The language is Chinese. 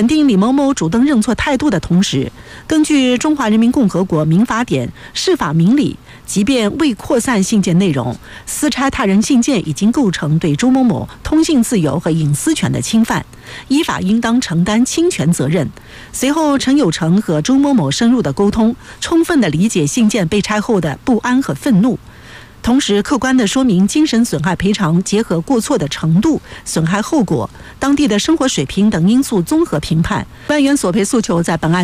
肯定李某某主动认错态度的同时，根据《中华人民共和国民法典》释法明理，即便未扩散信件内容，私拆他人信件已经构成对周某某通信自由和隐私权的侵犯，依法应当承担侵权责任。随后，陈有成和周某某深入的沟通，充分的理解信件被拆后的不安和愤怒，同时客观地说明精神损害赔偿结合过错的程度、损害后果、当地的生活水平等因素综合评判。官员索赔诉求在本案